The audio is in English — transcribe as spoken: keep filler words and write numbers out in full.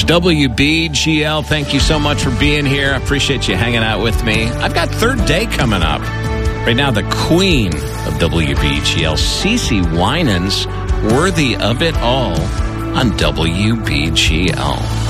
It's W B G L. Thank you so much for being here. I appreciate you hanging out with me. I've got third day coming up. Right now, the queen of W B G L, CeCe Winans, Worthy of It All on W B G L.